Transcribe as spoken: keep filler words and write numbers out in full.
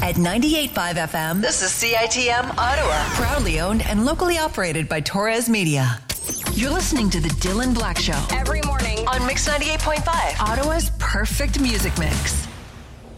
At ninety-eight point five F M, this is C I T M Ottawa. Proudly owned and locally operated by Torres Media. You're listening to The Dylan Black Show. Every morning on Mix ninety-eight point five. Ottawa's perfect music mix.